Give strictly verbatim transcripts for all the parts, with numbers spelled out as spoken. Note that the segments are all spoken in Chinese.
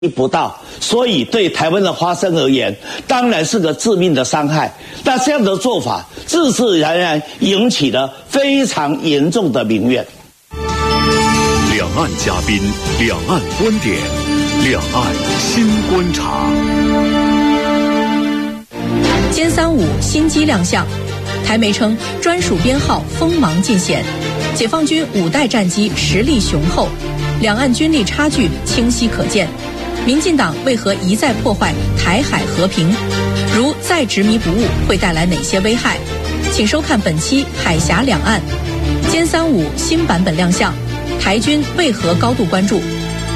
不到，所以对台湾的发生而言，当然是个致命的伤害。那这样的做法，自自然然引起了非常严重的民怨。 两岸嘉宾，两岸观点，两岸新观察。 歼三五新机亮相，台媒称专属编号锋芒尽显，解放军五代战机实力雄厚，两岸军力差距清晰可见。民进党为何一再破坏台海和平？如再执迷不悟，会带来哪些危害？请收看本期《海峡两岸》。歼三五新版本亮相，台军为何高度关注？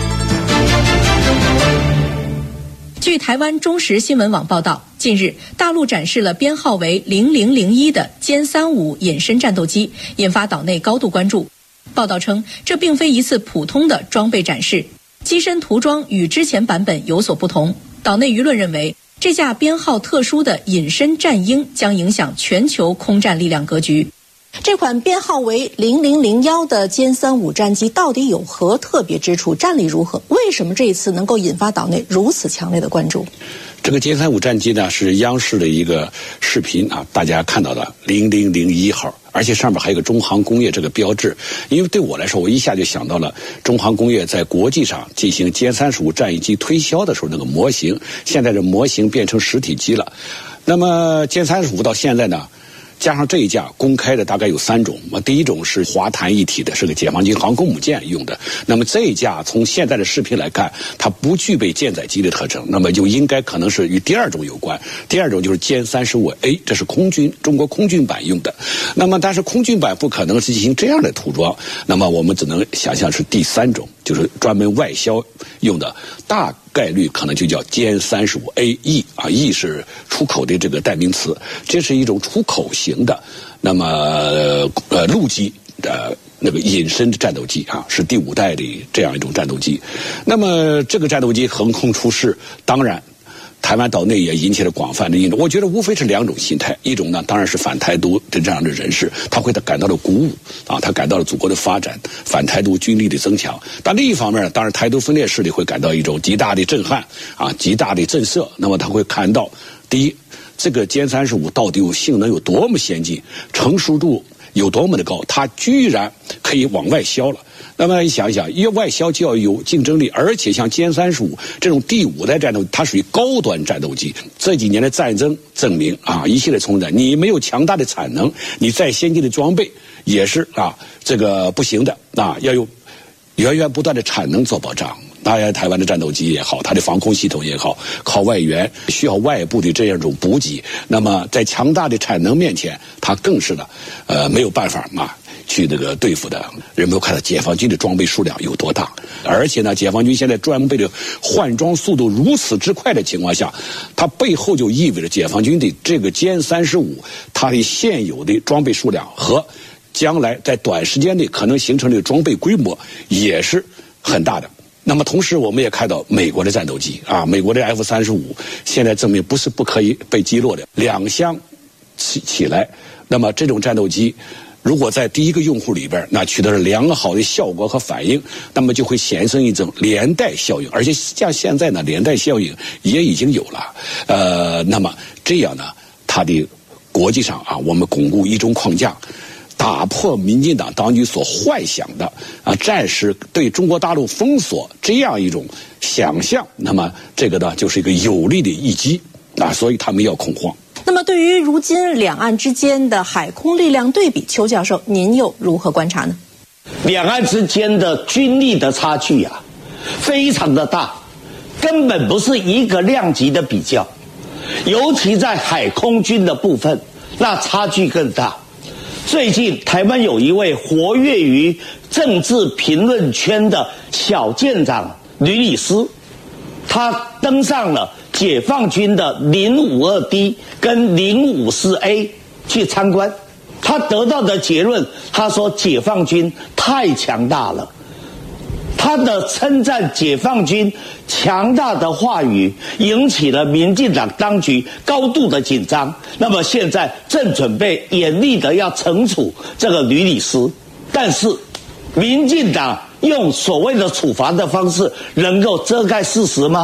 据台湾中时新闻网报道，近日大陆展示了编号为零零零一的歼三五隐身战斗机，引发岛内高度关注。报道称，这并非一次普通的装备展示，机身涂装与之前版本有所不同。岛内舆论认为，这架编号特殊的隐身战鹰将影响全球空战力量格局。 这款编号为零零零一的歼三五战机到底有何特别之处？战力如何？为什么这一次能够引发岛内如此强烈的关注？ 这个歼三五战机呢，是央视的一个视频啊，大家看到的零零零一号，而且上面还有个中航工业这个标志。因为对我来说，我一下就想到了中航工业在国际上进行歼三十五战役机推销的时候那个模型，现在这模型变成实体机了。那么歼三十五到现在呢，加上这一架公开的大概有三种，第一种是滑弹一体的，是个解放军航空母舰用的。那么这一架从现在的视频来看，它不具备舰载机的特征，那么就应该可能是与第二种有关。第二种就是歼三十五 A， 这是空军中国空军版用的。那么但是空军版不可能是进行这样的涂装，那么我们只能想象是第三种，就是专门外销用的，大概率可能就叫歼三十五 A E 啊 ，E 是出口的这个代名词，这是一种出口型的，那么呃陆基的那个隐身的战斗机啊，是第五代的这样一种战斗机。那么这个战斗机横空出世，当然台湾岛内也引起了广泛的应用。我觉得无非是两种心态，一种呢当然是反台独的这样的人士，他会感到了鼓舞啊，他感到了祖国的发展，反台独军力的增强。但另一方面呢，当然台独分裂势力会感到一种极大的震撼啊，极大的震慑。那么他会看到，第一，这个歼三十五到底有性能有多么先进，成熟度有多么的高，它居然可以往外销了。那么你想一想，要外销就要有竞争力，而且像歼三十五这种第五代战斗机，它属于高端战斗机。这几年的战争证明啊，一系列冲战，你没有强大的产能，你再先进的装备也是啊，这个不行的啊，要有源源不断的产能做保障。当然，台湾的战斗机也好，它的防空系统也好，靠外援，需要外部的这样一种补给。那么，在强大的产能面前，它更是的，呃，没有办法嘛，去那个对付的。人们看到解放军的装备数量有多大，而且呢，解放军现在装备的换装速度如此之快的情况下，它背后就意味着解放军的这个歼三十五，它的现有的装备数量和将来在短时间内可能形成的装备规模也是很大的。那么同时我们也看到美国的战斗机啊，美国的 F 三十五现在证明不是不可以被击落的，两相起起来，那么这种战斗机如果在第一个用户里边那取得了良好的效果和反应，那么就会产生一种连带效应，而且像现在呢，连带效应也已经有了。呃，那么这样呢，它的国际上啊，我们巩固一中框架，打破民进党当局所幻想的啊，暂时对中国大陆封锁这样一种想象，那么这个呢就是一个有力的一击啊，所以他们要恐慌。 那么对于如今两岸之间的海空力量对比，邱教授您又如何观察呢？ 两岸之间的军力的差距啊，非常的大，根本不是一个量级的比较，尤其在海空军的部分，那差距更大。最近台湾有一位活跃于政治评论圈的小舰长吕礼斯，他登上了解放军的零五二 D 跟零五四 A 去参观，他得到的结论，他说解放军太强大了。他的称赞解放军强大的话语引起了民进党当局高度的紧张，那么现在正准备严厉的要惩处这个吕礼斯，但是民进党用所谓的处罚的方式能够遮盖事实吗？